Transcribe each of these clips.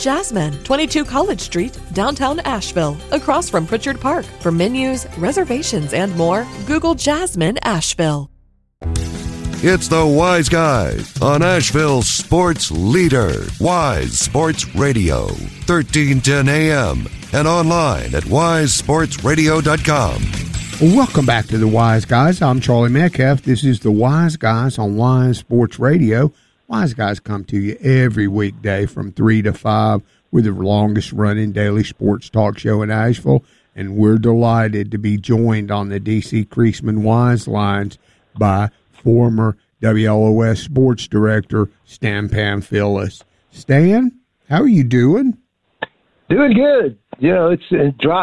Jasmine, 22 College Street, downtown Asheville, across from Pritchard Park. For menus, reservations, and more, Google Jasmine Asheville. It's the Wise Guys on Asheville's sports leader, Wise Sports Radio, 1310 AM, and online at wisesportsradio.com. Welcome back to the Wise Guys. I'm Charlie Metcalf. This is the Wise Guys on Wise Sports Radio. Wise Guys come to you every weekday from 3 to 5 with the longest-running daily sports talk show in Asheville, and we're delighted to be joined on the D.C. Creasman Wise lines by former WLOS sports director Stan Pamphilus. Stan, how are you doing? Doing good. You know, it's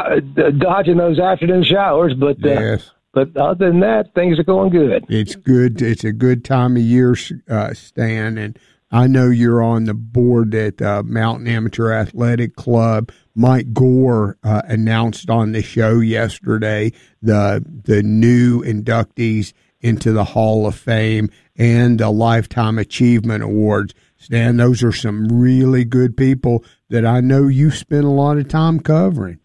dodging those afternoon showers, but yes. But other than that, things are going good. It's good. It's a good time of year, Stan, and I know you're on the board at Mountain Amateur Athletic Club. Mike Gore announced on the show yesterday the new inductees into the Hall of Fame and the Lifetime Achievement Awards. Stan, those are some really good people that I know you spent a lot of time covering.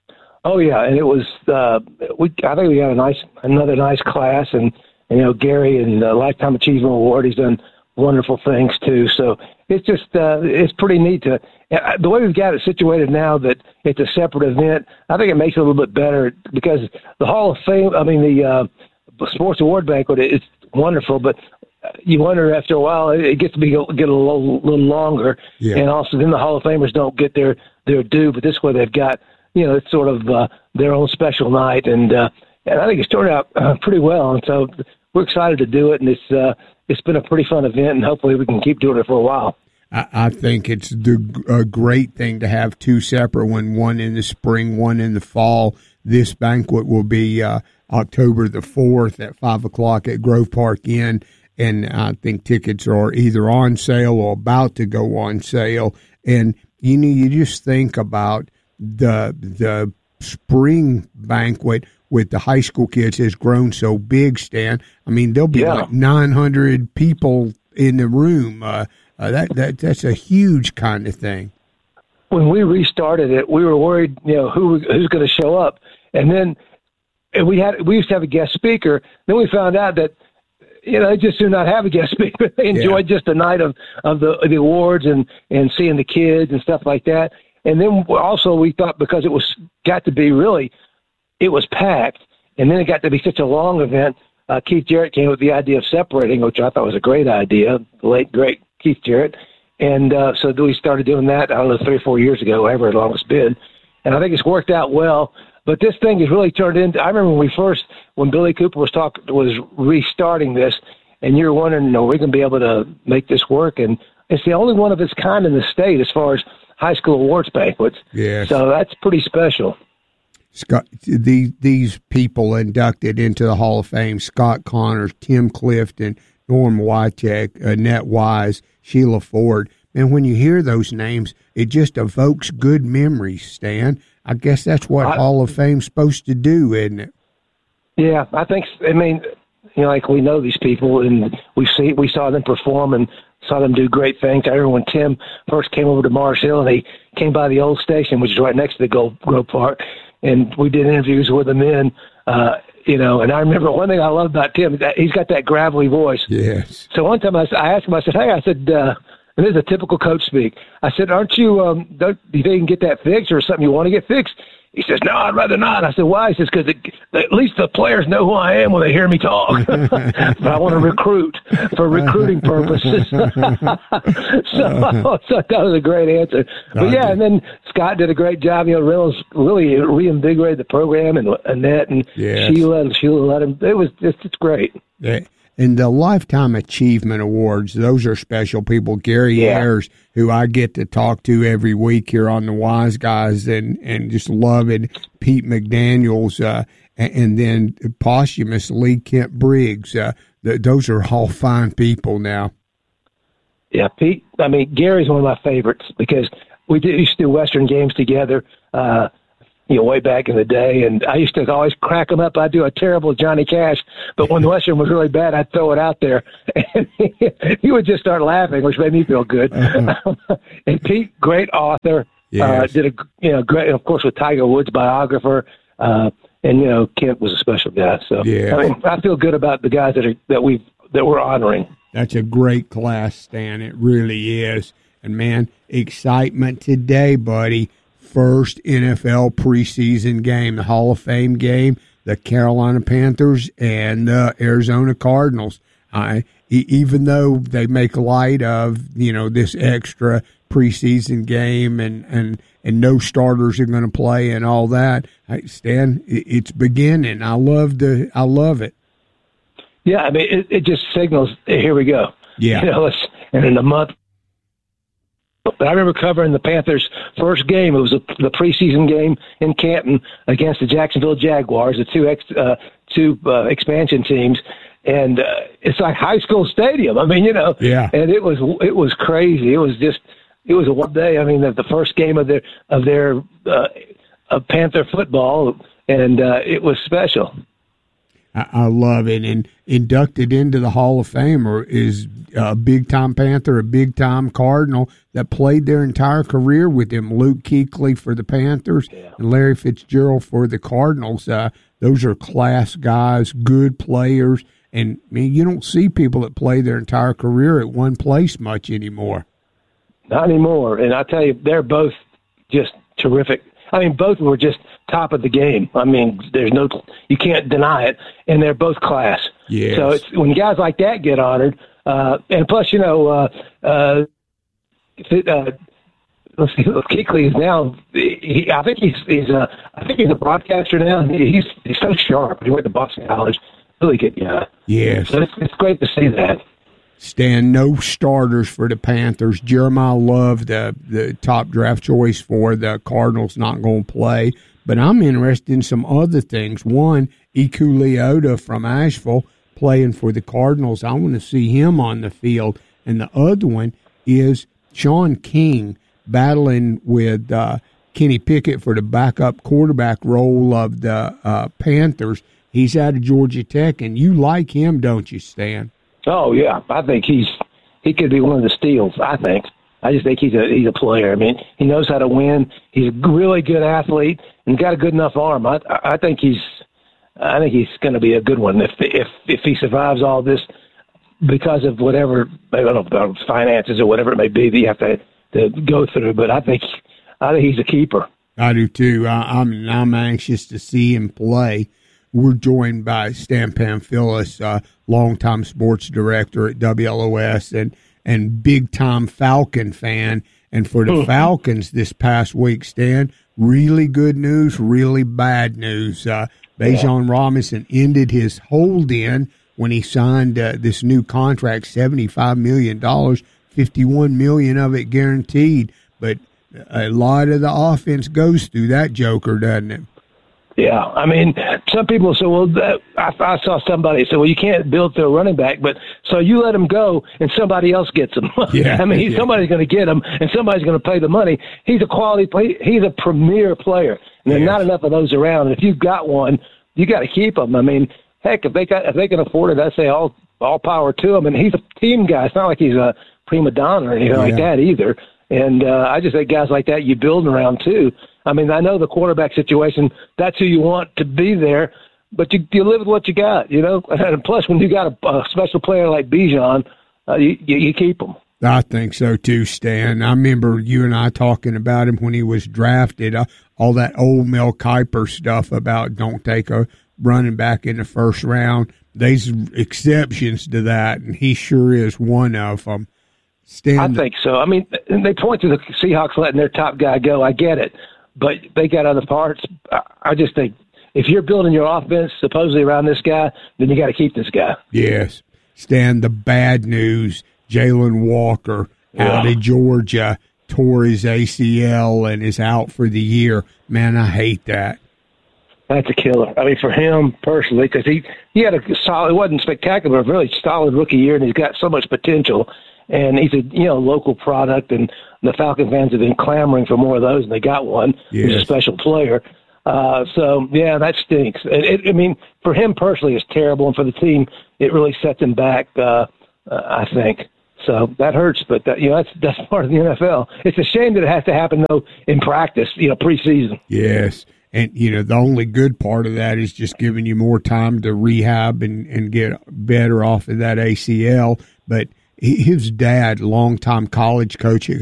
Oh yeah, and it was. I think we got another nice class, and you know Gary and the Lifetime Achievement Award. He's done wonderful things too. So it's just it's pretty neat to the way we've got it situated now that it's a separate event. I think it makes it a little bit better because the Hall of Fame. I mean the Sports Award Banquet. It's wonderful, but you wonder after a while it gets to get a little longer, and also then the Hall of Famers don't get their due. But this way they've got it's sort of their own special night, and I think it's turned out pretty well. And so we're excited to do it, and it's been a pretty fun event, and hopefully we can keep doing it for a while. I think it's a great thing to have two separate one in the spring, one in the fall. This banquet will be October the 4th at 5 o'clock at Grove Park Inn. And I think tickets are either on sale or about to go on sale. And, you just think about the spring banquet with the high school kids has grown so big, Stan. I mean, there'll be like 900 people in the room. That's a huge kind of thing. When we restarted it, we were worried, who's going to show up. And then we used to have a guest speaker. Then we found out that they just do not have a guest speaker. They enjoyed just the night of the awards and seeing the kids and stuff like that. And then also we thought because it was packed, and then it got to be such a long event, Keith Jarrett came with the idea of separating, which I thought was a great idea, the late, great Keith Jarrett. And so we started doing that, I don't know, 3 or 4 years ago, however long it's been. And I think it's worked out well. But this thing has really turned into. I remember when Billy Cooper was restarting this, and you're wondering, are we going to be able to make this work? And it's the only one of its kind in the state as far as high school awards banquets. Yes. So that's pretty special. Scott, these people inducted into the Hall of Fame: Scott Connors, Tim Clifton, Norm Wycheck, Annette Wise, Sheila Ford. And when you hear those names, it just evokes good memories, Stan. I guess that's what Hall of Fame's supposed to do, isn't it? Yeah, I think. I mean, like we know these people, and we saw them perform and saw them do great things. I remember when Tim first came over to Mars Hill, and he came by the old station, which is right next to the Grove Park, and we did interviews with him then. And I remember one thing I love about Tim, he's got that gravelly voice. Yes. So one time I asked him, I said, and this is a typical coach speak. I said, "Aren't you? Do you think you can get that fixed, or something you want to get fixed?" He says, "No, I'd rather not." I said, "Why?" He says, "Because at least the players know who I am when they hear me talk. But I want to recruit for recruiting purposes." so that was a great answer. But yeah, and then Scott did a great job. Reynolds really reinvigorated the program, and Annette and Sheila let him. It's great. Yeah. And the Lifetime Achievement Awards, those are special people. Gary Ayers, who I get to talk to every week here on the Wise Guys, and just love it. Pete McDaniels, and then posthumously Kent Briggs. Those are all fine people now. Yeah, Pete. I mean, Gary's one of my favorites because we used to do Western games together. way back in the day. And I used to always crack him up. I'd do a terrible Johnny Cash, but when Western was really bad, I'd throw it out there, and he would just start laughing, which made me feel good. And Pete, great author, did a great, of course, with Tiger Woods biographer, and Kent was a special guy. So I feel good about the guys that we're honoring. That's a great class, Stan. It really is. And, man, excitement today, buddy. First NFL preseason game, the Hall of Fame game, the Carolina Panthers and the Arizona Cardinals. Even though they make light of, this extra preseason game and no starters are going to play and all that, Stan, it's beginning. I love it. Yeah, I mean, it just signals, here we go. Yeah. And in a month. But I remember covering the Panthers' first game. It was the preseason game in Canton against the Jacksonville Jaguars, the two expansion teams, and it's like high school stadium. I mean, Yeah. And it was crazy. It was a one day. I mean, the first game of their Panther football, and it was special. I love it. And inducted into the Hall of Fame is a big-time Panther, a big-time Cardinal that played their entire career with him, Luke Kuechly for the Panthers and Larry Fitzgerald for the Cardinals. Those are class guys, good players. And, you don't see people that play their entire career at one place much anymore. Not anymore. And I tell you, they're both just terrific. I mean, both were just top of the game. I mean, you can't deny it. And they're both class. Yes. So it's when guys like that get honored, and plus, let's see, Kuechly is now. I think he's a broadcaster now. He's so sharp. He went to Boston College. Really good guy. Yes. So it's great to see that. Stan, no starters for the Panthers. Jeremiah Love, the top draft choice for the Cardinals, not going to play. But I'm interested in some other things. One, Iku Leota from Asheville playing for the Cardinals. I want to see him on the field. And the other one is Sean King battling with Kenny Pickett for the backup quarterback role of the Panthers. He's out of Georgia Tech, and you like him, don't you, Stan? Oh yeah, I think he could be one of the steals. I just think he's a player. I mean, he knows how to win. He's a really good athlete and got a good enough arm. I think he's going to be a good one if he survives all this because of whatever, I don't know, finances or whatever it may be that you have to go through. But I think he's a keeper. I do too. I'm anxious to see him play. We're joined by Stan Pamphilus, longtime sports director at WLOS and big-time Falcon fan. And for the Falcons this past week, Stan, really good news, really bad news. Bijan Robinson ended his hold-in when he signed this new contract, $75 million, $51 million of it guaranteed. But a lot of the offense goes through that joker, doesn't it? Yeah, I mean, some people say, well, I saw somebody say, well, you can't build through a running back, but so you let him go and somebody else gets him. Yeah, I mean, somebody's going to get him and somebody's going to pay the money. He's a quality player. He's a premier player, and there's not enough of those around. And if you've got one, you got to keep him. I mean, heck, if they can afford it, I say all power to him. And he's a team guy. It's not like he's a prima donna or anything like that either. And I just think guys like that you build around too. I mean, I know the quarterback situation, that's who you want to be there, but you live with what you got, And plus, when you got a special player like Bijan, you keep him. I think so too, Stan. I remember you and I talking about him when he was drafted, all that old Mel Kiper stuff about don't take a running back in the first round. There's exceptions to that, and he sure is one of them. Stan, I think so. I mean, they point to the Seahawks letting their top guy go. I get it. But they got other parts. I just think if you're building your offense supposedly around this guy, then you got to keep this guy. Yes. Stan, the bad news, Jalen Walker out of Georgia tore his ACL and is out for the year. Man, I hate that. That's a killer. I mean, for him personally, because he had a solid, it wasn't spectacular, but really solid rookie year, and he's got so much potential. And he's a local product, and the Falcon fans have been clamoring for more of those, and they got one. Yes. He's a special player. So yeah, that stinks. I mean, for him personally, it's terrible, and for the team, it really sets him back. I think so. That hurts, but that's part of the NFL. It's a shame that it has to happen though in practice, preseason. Yes. And, the only good part of that is just giving you more time to rehab and get better off of that ACL. But his dad, longtime college coach at